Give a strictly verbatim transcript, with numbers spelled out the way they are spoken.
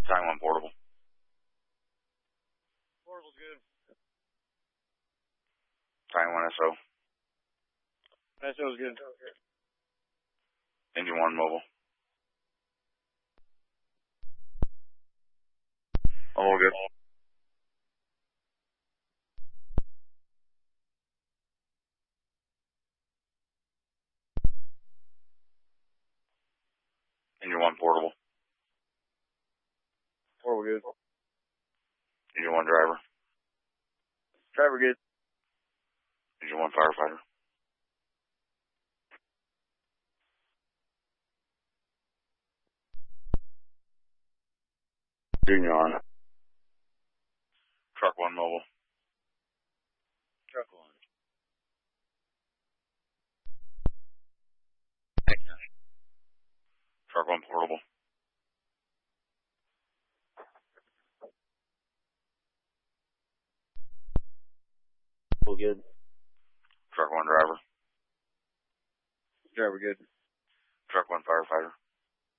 Time one portable. Portable's good. Time one S O. S O's good. Engine one mobile. All good. Engine one portable. Portable good. Engine one driver. Driver good. Engine one firefighter. Junior on. Truck one mobile. Truck one. Truck one portable. Portable good. Truck one driver. Driver good. Truck one firefighter.